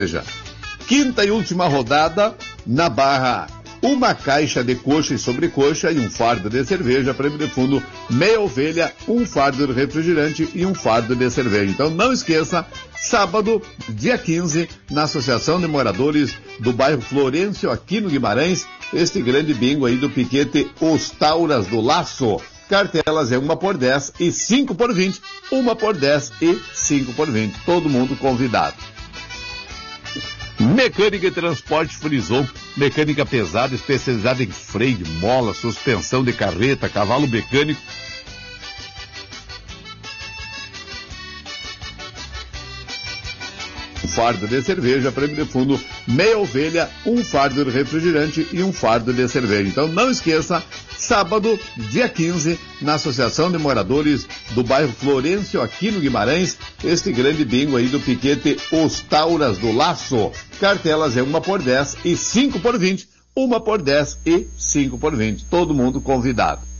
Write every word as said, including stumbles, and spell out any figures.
cerveja. Quinta e última rodada na Barra. Uma caixa de coxa e sobrecoxa e um fardo de cerveja, prêmio de fundo, meia ovelha, um fardo de refrigerante e um fardo de cerveja. Então não esqueça, sábado, dia quinze, na Associação de Moradores do bairro Florencio, aqui no Guimarães, este grande bingo aí do piquete Os Tauras do Laço. Cartelas é uma por dez e cinco por vinte, uma por dez e cinco por vinte. Todo mundo convidado. Mecânica e Transporte Frison, mecânica pesada, especializada em freio de mola, suspensão de carreta, cavalo mecânico. Um fardo de cerveja, prêmio de fundo, meia ovelha, um fardo de refrigerante e um fardo de cerveja. Então não esqueça, sábado, dia quinze, na Associação de Moradores do bairro Florencio, aqui no Guimarães, este grande bingo aí do piquete Os Tauras do Laço. Cartelas é uma por dez e cinco por vinte, uma por dez e cinco por vinte. Todo mundo convidado.